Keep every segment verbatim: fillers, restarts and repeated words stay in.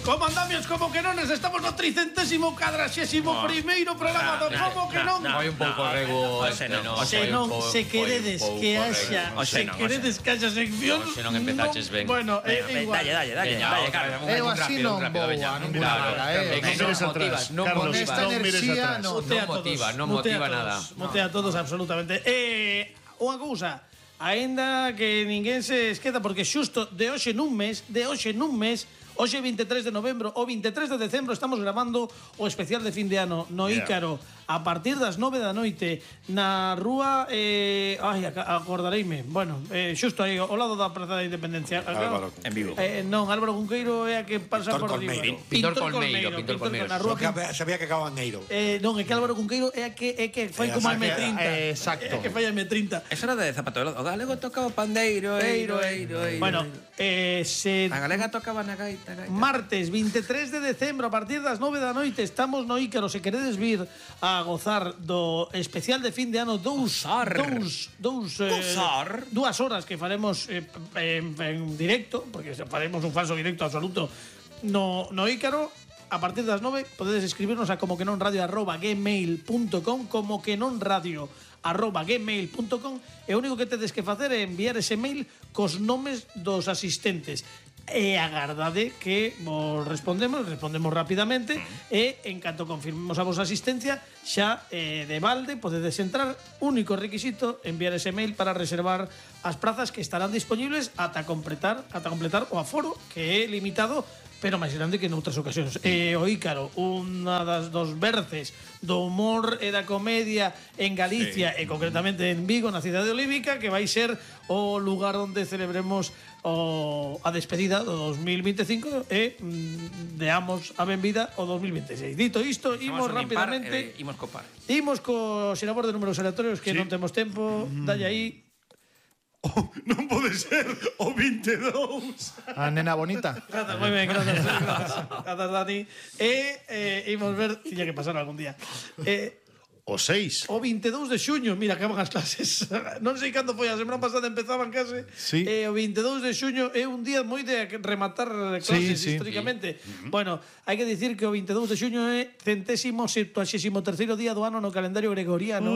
Como andamios, como que non, estamos no tricentésimo cadraxésimo no. primeiro programa do Como que non. Vai un pouco rego este, non. Se non, se queredes que haxa, se queredes que haxa sección, se non empezaches ben. Bueno, é igual. Dalle, dalle, dalle, dalle, Carlos. Eu así non vou a ninguna hora, eh. Non motiva, non motiva. Esta enerxía non motiva, non motiva nada. Motea a todos absolutamente. Eh, unha cousa, aínda que ninguén se esqueza, porque xusto de hoxe nun mes, de hoxe nun mes, hoxe veintitrés de novembro, o veintitrés de decembro estamos grabando o especial de fin de ano no Ícaro, a partir das nove da noite na rúa eh, ai, acordareime, bueno, eh, xusto aí ao lado da Praza da Independencia. Álvaro, en Vigo. Eh, non, Álvaro Cunqueiro é a que pasa Pintor por riba. Colmeiro. Pintor Colmeiro, Pintor Colmeiro. Na rúa que sabía que acababa en Eiro. Eh, non, é que Álvaro Cunqueiro é a que é que fai Eh, como a sabe, M treinta. eh, exacto. É que fai a M treinta. Eso era de Zapatero. O galego tocaba o pandeiro, eiro, eiro, eiro. Bueno, eh, se a galega tocaba na gaita, gaita. martes veintitrés de decembro a partir das nove da noite estamos no Ícaro. Se queredes vir a gozar do especial de fin de ano dous dous dous eh, Gozar. dúas horas que faremos eh, en, en directo, porque faremos un falso directo absoluto no no Ícaro. A partir das nove podedes escribirnos a como que non radio arroba gmail punto com, como que non radio arroba gmail punto com, e o único que tedes que facer é enviar ese mail cos nomes dos asistentes. E agardade que vos respondemos, respondemos rapidamente, e en canto confirmemos a vosa asistencia, xa eh, de balde podedes entrar. Único requisito, enviar ese mail para reservar as prazas que estarán disponibles ata completar, ata completar o aforo, que é limitado, pero máis grande que noutras ocasións. E o Ícaro, unha das dos berces do humor e da comedia en Galicia, sí, e concretamente en Vigo, na cidade olívica, que vai ser o lugar onde celebremos o, a despedida do dos mil veinticinco e mm, deamos a benvida ao dos mil veintiséis. Dito isto, imos rapidamente, eh, imos copar. Imos co xinabor de números aleatorios, que sí, non temos tempo. Mm. Dalle aí. Oh, non pode ser o veintidós. A nena bonita. Grazas, moi ben, grazas. Grazas, Dani. E eh, imos ver, tiña que pasar algún día. Eh, o seis. O veintidós de xuño, mira, acaban as clases. Non sei cando foi, a semana pasada empezaban case. Sí. E o veintidós de xuño é un día moi de rematar clases, sí, sí, históricamente. Sí. Bueno, hai que dicir que o veintidós de xuño é centésimo septuagésimo terceiro día do ano no calendario gregoriano.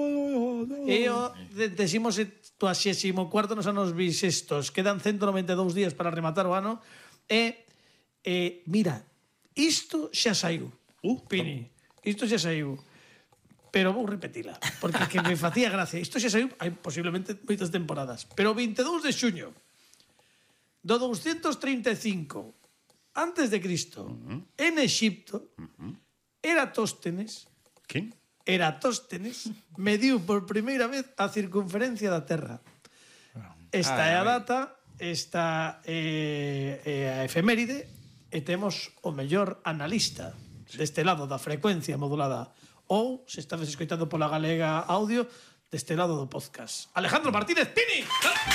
E o centésimo septuagésimo cuarto nos anos bisestos. Quedan ciento noventa e dous días para rematar o ano. E, e mira, isto xa saiu. Uh, Pini, isto xa saiu. Pero vou repetila, porque que me facía gracia. Isto xa saiu hai posiblemente moitas temporadas. Pero o veintidós de xuño do doscientos trinta e cinco antes de Cristo, uh-huh, en Exipto, uh-huh, Eratóstenes, ¿Quen? Eratóstenes mediu por primeira vez a circunferencia da Terra. Esta ah, é a data, esta é, é a efeméride, e temos o mellor analista deste lado da frecuencia modulada, ou, se estades escoitando pola Galega Audio, deste lado do podcast. Alejandro Martínez Pini!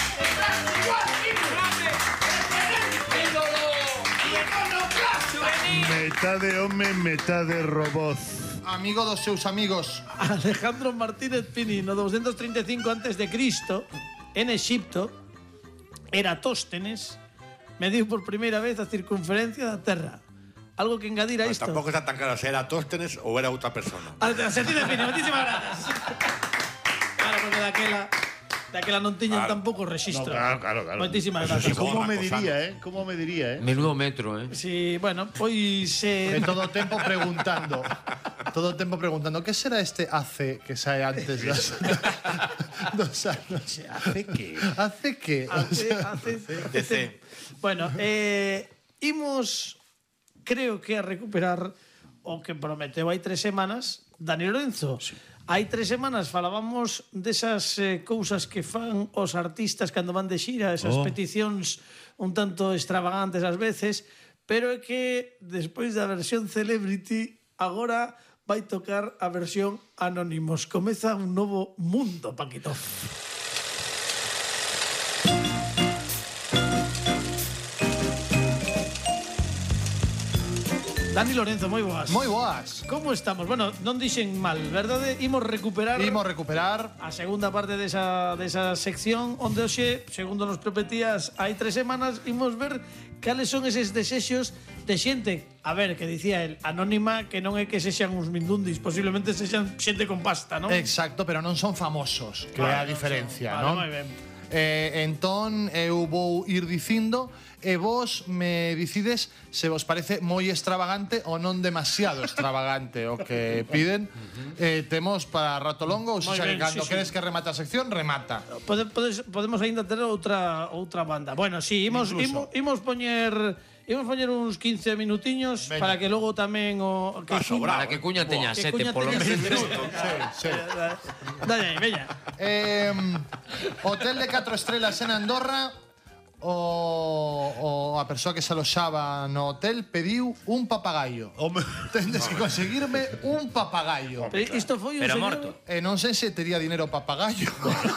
Metade home, metade robot. Amigo dos seus amigos. Alejandro Martínez Pini, no doscientos trinta e cinco antes de Cristo, en Exipto, Eratóstenes mediu por primeira vez a circunferencia da Terra. Algo que engadir a isto. Tampouco está tan claro se era Tóstenes ou era outra persona. Martínez Pini, moitísimas grazas. Claro, porque daquela daquela non tiñan claro, tampouco registro. No, claro, claro, claro. Moitísimas Eso grazas. sí, ¿Cómo me acosando. diría, eh? ¿Cómo me diría, eh? Menudo metro, eh. Sí, bueno, pois eh, De todo o tempo preguntando. Todo o tempo preguntando que será este A C que sae antes das, dos anos. hace que Hace que hace hace D C. Bueno, eh imos creo que a recuperar o que prometeu hai tres semanas Dani Lorenzo. Sí. Hai tres semanas falábamos desas eh, cousas que fan os artistas cando van de xira, esas oh. peticións un tanto extravagantes ás veces, pero é que despois da versión Celebrity agora vai tocar a versión Anónimos. Comeza un novo mundo, Paquito. Dani Lorenzo, moi boas. Moi boas. Como estamos? Bueno, non dixen mal, verdade? Imos recuperar Imos recuperar a segunda parte desa, desa sección onde hoxe, segundo nos prometías hai tres semanas, imos ver cales son eses desexos de xente, a ver, que dicía el, anónima, que non é que sexan uns mindundis, posiblemente sexan xente con pasta, non? Exacto, pero non son famosos, que é a diferencia, Vale, non? moi ben. Eh, entón, eu vou ir dicindo e vos me dicides se vos parece moi extravagante ou non demasiado extravagante o que piden. Eh, temos para rato longo, ou Moi xa que ben, cando sí, sí. queres que remata a sección, remata. Pode, podes, podemos aínda ter outra outra banda. Bueno, sí, imos imos, imos poñer imos poñer uns quince minutiños Veña. para que logo tamén o que Ah, sobrado. Para que Cuña teña que sete, Cuña polo teña menos. sete. Sí, sí. Dale, aí, veña. Eh, hotel de catro estrelas en Andorra. O, o a persoa que se aloxaba no hotel pediu un papagayo. Home, Tendes que conseguirme un papagayo. Pero isto foi un Pero señor... morto. E non sei se tería dinero o papagayo.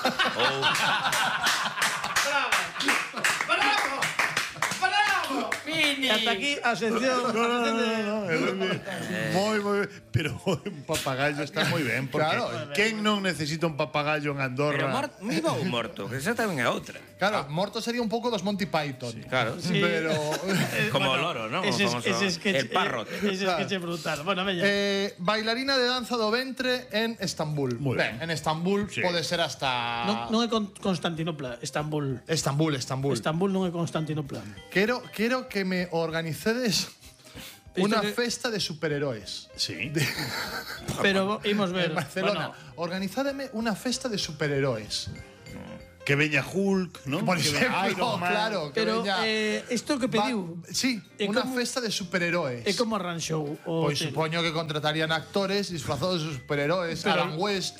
E ata aquí a sección... no, no, no, no, no, moi, moi, pero un papagayo está moi ben, porque Claro. quen non necesita un papagayo en Andorra? Pero morto, vivo ou morto, que esa tamén é outra. Claro, morto sería un pouco dos Monty Python. Claro. Pero Como o loro, ¿no? Ese, Como famoso- ese sketch, el parrot. Ese sketch é brutal. Bueno, veña. eh, bailarina de danza do ventre en Estambul. Moi ben, ben. en Estambul Sí. pode ser hasta non, non é con Constantinopla, Estambul. Estambul, Estambul. Estambul non é Constantinopla. Quero quero que me organicedes Isto una que- festa de superheróis. Sí. Pero imos ver. En Barcelona. Bueno, Organizádeme una festa de superheróis. Que veña Hulk, ¿no? Por Que ejemplo, veña Iron Man. claro, que pero veña- eh, isto que Va- pediu sí, É una como- festa de superheróis. é como arranxou o Pois hotel. supoño que contratarían actores disfrazados de superheróis, Pero- Alan West.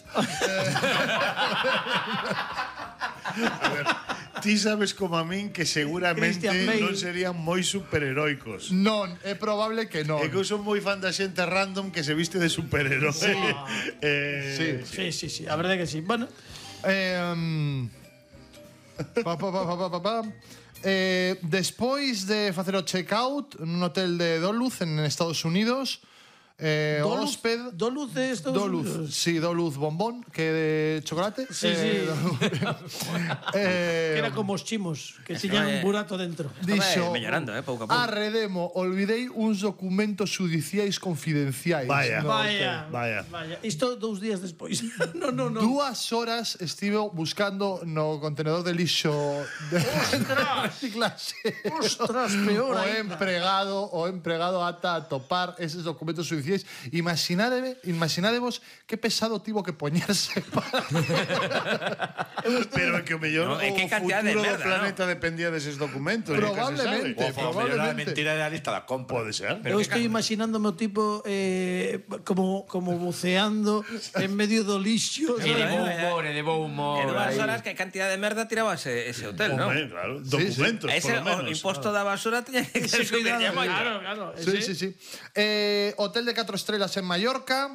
Ti sabes como a min que seguramente Christian Bale. non serían moi superheroicos. Non, é probable que non. É que eu son moi fan da xente random que se viste de superhéroe. Sí. eh, Sí. Sí, sí, sí, a verdade que sí. Bueno, Eh, pa, pa, pa, pa, pa, pa, pa. Eh, despois de facer o check-out nun hotel de Duluth en Estados Unidos, eh, o Doluth, hósped Doluth de Estados Doluth, Unidos. sí, Doluth bombón, que de chocolate. Sí, sí. Doluth. eh, Que era como os chimos, que tiñan un vai- burato dentro. Dixo, Vai mellorando, eh, pouco a pouco. arredemo, olvidei uns documentos judiciais confidenciais. Vaya. no Vaya, hotel, vaya. vaya. Isto dous días despois. no, no, no. Dúas horas estivo buscando no contenedor de lixo de reciclaxe. Ostras, peor o aínda. empregado, o empregado ata a topar eses documentos judiciais. Imaginademe, imaginadevos que pesado tivo que poñerse para... Pero é que o mellor No, é que o cantidad de futuro merda, do planeta dependía deses documentos. nunca se Probablemente. sabe. O a mellor a Probablemente. mentira da lista da compra. Pode ser. Eu estou imaginándome o tipo eh, como, como buceando en medio do lixo. E de ¿sabes? bo humor, e de bo humor. En dúas aí. horas que cantidad de merda tiraba ese, ese hotel, ¿no? Hombre, claro. Sí, Documentos, Ese por lo o menos. imposto da basura tiña que Sí, ser cuidado, moito. claro, claro. Sí, ese- sí, sí. Eh, hotel de catro estrelas en Mallorca.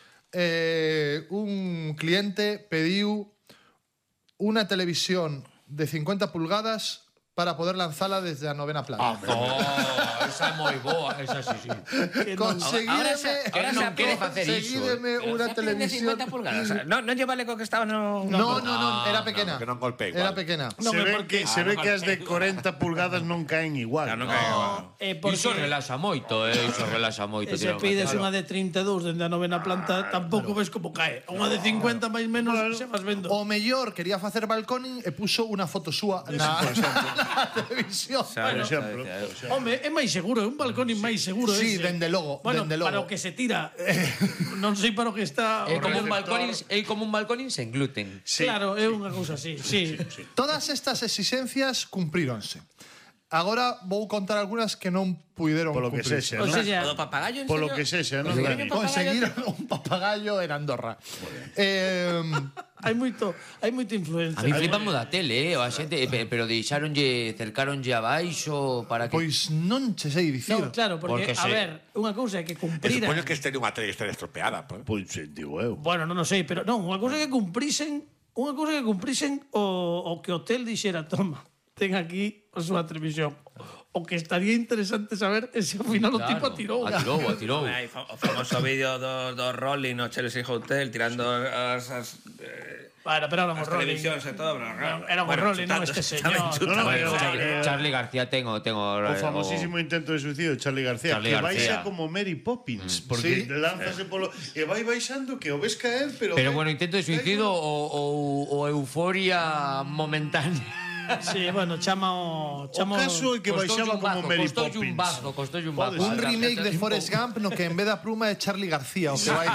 Eh, un cliente pediu una televisión de cincuenta pulgadas para poder lanzala desde a novena planta. Oh, esa é moi boa, esa sí, sí. Que non- Ahora se- Conseguídeme, ahora se non quere facer iso. conseguídeme Pero una xa tiene televisión. cincuenta pulgadas. O sea, no, no lle vale co que estaba no... No, no, no, era pequena. que non golpee igual. Era pequena. No, se me ve porque- que, se ve que as de corenta pulgadas non caen igual. Claro, non cae igual. Eh, Porque... Iso porque relaxa moito, eh? Iso relaxa moito. se tirar unha pides tela. unha de trinta e dous dende a novena planta, tampouco ves como cae. Unha de cincuenta máis menos se vas vendo. O mellor quería facer balconing e puso unha foto súa na, na televisión. Xa, Por xa, exemplo. xa. Home, é máis seguro, é un balcón máis seguro Sí, ese. dende logo, Bueno, dende logo. para o que se tira. non sei para o que está. É o como un receptor. balcón, é como un balcón sen gluten. Claro, é unha cousa así, sí. Todas estas exigencias cumpríronse. Agora vou contar algunhas que non puideron Polo que cumprir. sexa, O non? sea, O do papagayo, en Polo serio? que sexa, non? Conseguiron Dani? un papagayo? Conseguiron un papagayo en Andorra. Eh, Hai moito, hai moita influencia. A mí flipamos da tele, eh? A xente, eh, pe- pero deixaronlle, cercaronlle abaixo para que... pois non che sei dicir. No, claro, porque, Porque a se- ver, unha cousa é que E cumpriran. supoño que este unha trayectoria estropeada. Pues. Pois, eh, digo eu. Bueno, non o sei, pero non, unha cousa é que cumprisen, unha cousa é que cumprisen o, o que o hotel dixera, toma, ten aquí a súa televisión. O que estaría interesante saber é se ao final o tipo atirou. Atirou, atirou. Hai fa- o famoso vídeo do, do Rolling no Chelsea Hotel tirando as, as, eh, Bueno, pero éramos as Rolling. televisións e todo. Pero, claro, Éramos bueno, Rolling, non chutando, este tamén señor. chutando. No, no, Bueno, pero- Charlie, eh, Charlie García tengo, tengo O famosísimo intento de suicidio de Charlie García, Charlie que García. baixa como Mary Poppins, porque Sí. lánzase polo e vai baixando que o ves caer, pero Pero bueno, intento de suicidio o, o, o euforia momentánea. Sí, bueno, chama o... o Chama caso é que Costoulle baixaba un como bazo, Mary costoulle Poppins. un bazo, costoulle un Pode bazo. Un ser. remake de Forrest Gump no que en vez da pluma é Charlie García o que vai.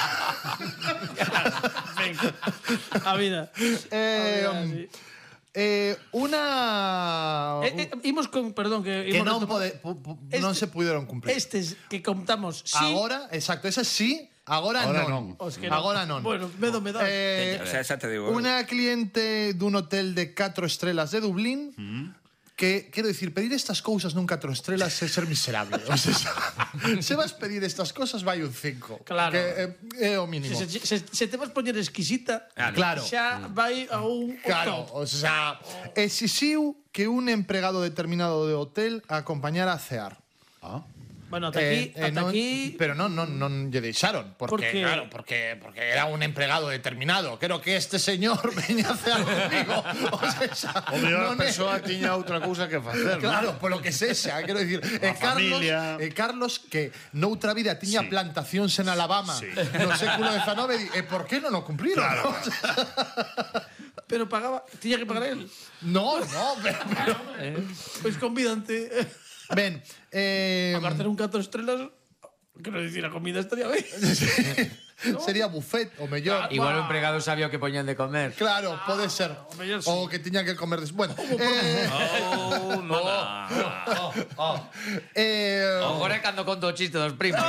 Venga, a vida. eh, A vida, sí. eh, una Eh, eh, imos con... Perdón, que... que imos non retomar- pode pu- pu- non Este- se puderon cumprir. Estes que contamos, sí... Agora, exacto, esa sí, agora, Agora non. non. Os que non. Agora non. Bueno, medo me dá. Eh, O sea, xa te digo. Una cliente dun hotel de catro estrelas de Dublín que, quero dicir, pedir estas cousas nun catro estrelas é ser miserable. O sea, se vas pedir estas cosas, vai un cinco. Claro. Que é, é o mínimo. Se, se, se te vas poñer exquisita, Claro. xa vai a un Claro, top. o sea, exixiu que un empregado determinado de hotel acompañara a cear. Bueno, ata aquí, Eh, eh, ata non- aquí... pero non non non lle deixaron, porque ¿Por qué? claro, porque porque era un empregado determinado. Creo que este señor veña a cear conmigo. O sea, O mellor a non é- persoa tiña outra cousa que facer, ¿no? Claro, polo que sexa, quero dicir, e Carlos, familia. e Carlos que noutra vida tiña Sí. plantacións en Alabama Sí. no século dezanove, di, e por que non o cumpriron? Claro. O sea, Pero pagaba, tiña que pagar él. no, no, pero, pero Pois convidante. ben, eh, Aparte un catro estrelas, quero dicir, a comida estaría ben. sería buffet o mellor. Igual o empregado sabía o que poñían de comer. Claro, pode ser. o mellor sí. O que tiña que comer des... Bueno, eh, Oh, no, no. eh, Agora é cando conto o chiste dos primos.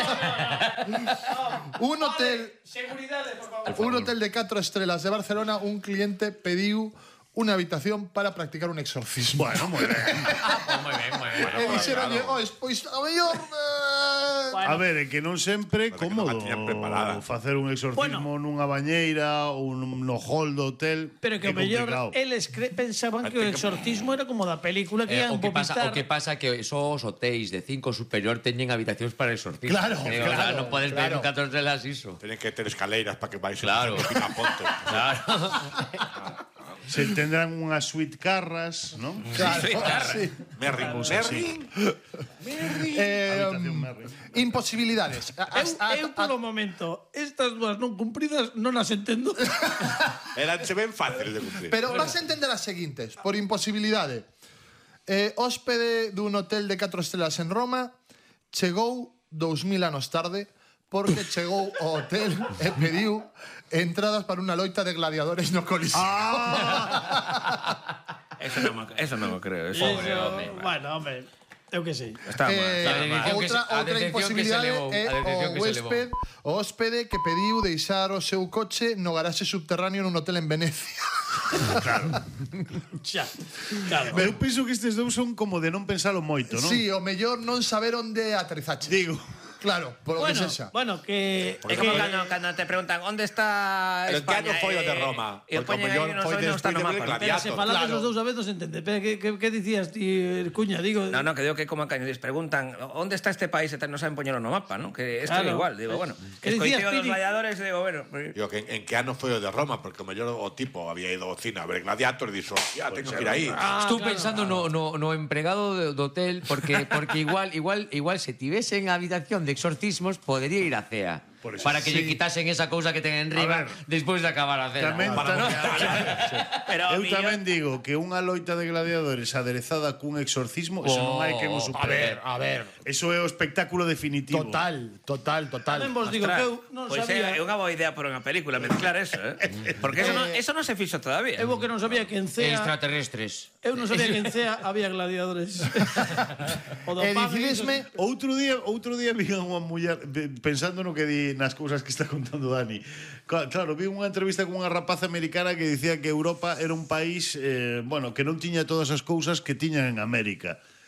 un hotel Seguridade, por favor. un hotel de catro estrelas de Barcelona, un cliente pediu unha habitación para practicar un exorcismo. Bueno, moi ben. Moi ben, moi ben. E dixeronlle, oh, pois a mellor eh, A ver, é que non sempre é Porque non a cómodo tiñan preparada. facer un exorcismo Bueno. nunha bañeira ou nun- no hall do hotel. Pero que é o mellor complicado. eles cre pensaban que o exorcismo era como da película que Eh, ian o que pasa, vomitar. o que pasa que só os hotéis de cinco superior teñen habitacións para exorcismo. Claro, Eh, claro, o sea, non podes ver claro. un catro estrelas iso. Tienen que ter escaleiras para que vais Claro. en Pinaponte. Claro. Se tendrán unha suite carras, non? claro, sí. Merrin, Merrin. Eh, Habitación Merry. imposibilidades. A- Eu, a- eu a- polo momento, estas dúas non cumpridas non as entendo. Eran se ven fáciles de cumplir. Pero vas a entender as seguintes. Por imposibilidade. Eh, hóspede dun hotel de catro estrelas en Roma chegou dous mil anos tarde porque chegou ao hotel e pediu entradas para unha loita de gladiadores no Coliseo. Eso non me, eso non me creo. Eso. Eso, bueno, hombre, eu que sei. Está mal. Eh, Está mal. detención que outra se- a outra detención que se imposibilidade levou, é a detención o que se huésped, o hóspede que pediu deixar o seu coche no garaxe subterráneo nun hotel en Venecia. Xa. Claro. Pero eu penso que estes dous son como de non pensalo moito, non? Sí, o mellor non saber onde aterrizache. Digo, Claro, polo Bueno, que sexa. bueno, que É como cando, cando te preguntan onde está Pero que España ano foi o de eh, Roma? E o Porque o poñen mellor aí, non foi sei, non está no despois de mapa. ver Pero se falades Claro. os dous a vez non se entende. Pero que, que, que dicías ti, Cuña? Digo, No, no, que digo que como caño dis preguntan onde está este país e tal, non saben poñelo no mapa, ¿no? Que isto é Claro. igual, digo, bueno, ¿Qué decías, escoiteo dos Pini? valladores e digo, bueno, pues, Digo, que en, en que ano foi o de Roma? Porque o mellor o tipo había ido ao cine a ver Gladiator e dixo, ya, tengo que ir aí. Estou pensando no, no, no empregado do do hotel porque porque igual igual igual se tivesen a habitación de exorcismos podería ir a cea. Por eso. Para que lle Sí. quitasen esa cousa que ten en riba ver. despois de acabar a cena. tamén, para tamén, pero eu millón- tamén digo que unha loita de gladiadores aderezada cun exorcismo, eso non hai que mo A ver, superar. a ver. Eso é o espectáculo definitivo. Total, total, total. tamén vos digo ostras, que eu non pois sabía. é unha boa idea por unha película mezclar eso, eh? Porque eso non, eso non se fixo todavía. Eu o que non sabía que en Cea... Extraterrestres. Eu non sabía que en Cea había gladiadores. O do E pan, dicidesme, Outro día, outro día vi a unha muller de- pensando no que di nas cousas que está contando Dani. Ca- Claro, vi unha entrevista con unha rapaza americana que dicía que Europa era un país, eh, bueno, que non tiña todas as cousas que tiñan en América.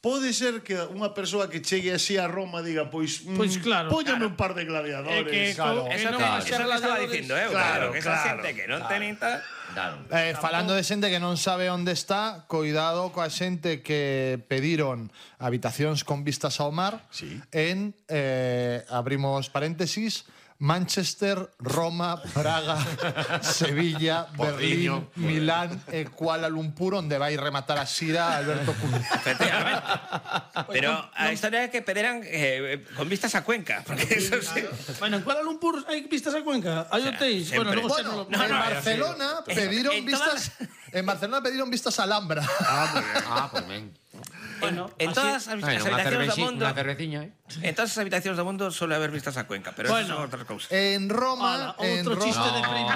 pode ser que unha persoa que chegue así a Roma diga, pois, mm, Pois claro, póñame claro. un par de gladiadores. É que Claro. co- que Eso non que, vai eso ser que estaba gladiadores. dicindo, eh? Claro, Claro, que esa claro. xente que non ten tal... Claro. Eh, falando de xente que non sabe onde está, coidado coa xente que pediron habitacións con vistas ao mar Sí. en, eh, abrimos paréntesis, Manchester, Roma, Praga, Sevilla, Berlín, Porriño. Milán e Kuala Lumpur, onde vai rematar a xira Alberto Cunha. Efectivamente. Pero a historia é que pederan eh, con vistas a Cuenca, porque eso sí. Bueno, en Kuala Lumpur hai vistas a Cuenca, hai hotéis. siempre. Bueno, luego Bueno, xa no, en no, Barcelona pediron En vistas en Barcelona pediron vistas a Alhambra. Ah, pues ben. Bueno, En así- todas as, Bueno, as unha habitacións do cerveci- mundo, unha cerveciña, eh? en todas as habitacións do mundo suele haber vistas a Cuenca, pero Bueno. eso son outras cousas. En Roma, Ala, en outro Roma, chiste de primo.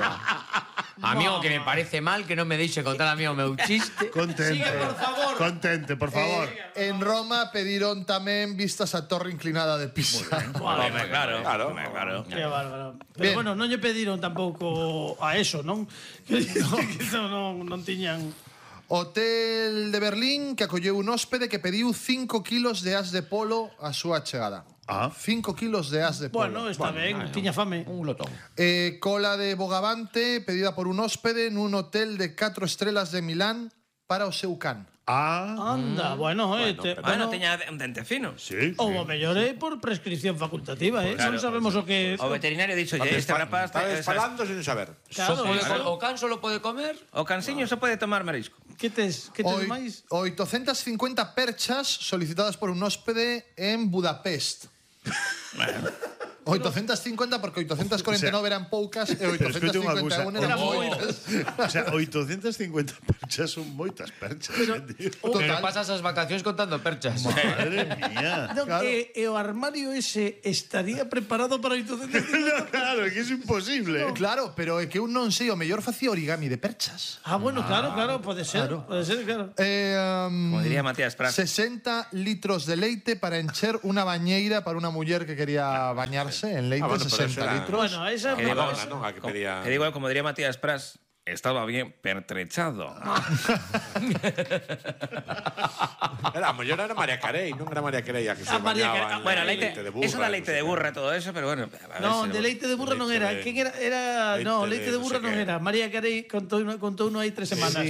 Amigo, que me parece mal que non me deixe contar a mí o meu chiste. Contente. Sigue, por favor. Contente, por favor. Eh, en Roma pediron tamén vistas a Torre Inclinada de Pisa. Home, claro, Claro. home, claro. Qué bárbaro. Pero Bien. bueno, non lle pediron tampouco a eso, non? Que iso non, non tiñan... Hotel de Berlín que acolleu un hóspede que pediu cinco kilos de as de polo a súa chegada. Ah. cinco kilos de as de polo. Bueno, está ben, tiña fame. Un glotón. Eh, cola de Bogavante pedida por un hóspede nun hotel de catro estrelas de Milán para o seu can. Ah, Anda, bueno, eh, te, Bueno, bueno, teña un dente fino. sí. ou o mellor é por prescripción facultativa, eh? Claro. Non sabemos o que... O veterinario dixo, "Oye, este rapaz... Estás eh, falando sin saber. Claro, So pode claro. co- o can solo pode comer? O cansiño só pode tomar marisco. Que tes, que tes Oi- máis? oitocentas cincuenta perchas solicitadas por un hóspede en Budapest. oitocentas cincuenta porque oitocentas cuarenta e nove eran poucas e Pero oitocentas escoite unha cincuenta e un cousa, eran o- moitas. O sea, oitocentas cincuenta perchas son moitas perchas. Pero- eh, tío. Pero Total. pasas as vacacións contando perchas. Madre mía. Non, claro. e, e o armario ese estaría preparado para oitocentos cincuenta? No, claro, que es imposible. Claro, pero é que un non sei, o mellor facía origami de perchas. Ah, bueno, claro, claro, pode ser, pode ser, claro. Eh, um, Como diría Matías Prat. sesenta litros de leite para encher una bañeira para una muller que quería bañarse en leite, Ah, bueno, pero sesenta eso era- litros. Bueno, esa Que digo, Madonna, ¿no? A que como, pedía- que digo, como diría Matías Pras, estaba bien pertrechado. Era, a mellor era María Carey, non era María Carey a que se Ah, María bañaba Carey. en Bueno, en leite, de burra. eso era leite no de sé burra, qué. todo eso, pero bueno. a ver No, si de lo- leite de burra non Leite era. de- ¿Quién era? Era leite no, de leite de no burra sé non qué. era. María Carey contou uno, contou uno hai tres semanas.